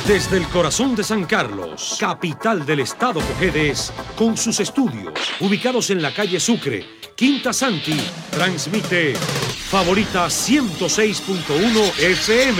Desde el corazón de San Carlos, capital del estado Cojedes, con sus estudios ubicados en la calle Sucre, Quinta Santi, transmite Favorita 106.1 FM.